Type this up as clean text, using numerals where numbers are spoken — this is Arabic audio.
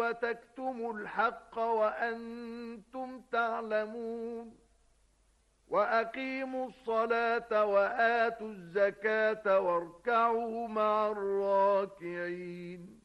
وتكتموا الحق وأنتم تعلمون وأقيموا الصلاة وآتوا الزكاة واركعوا مع الراكعين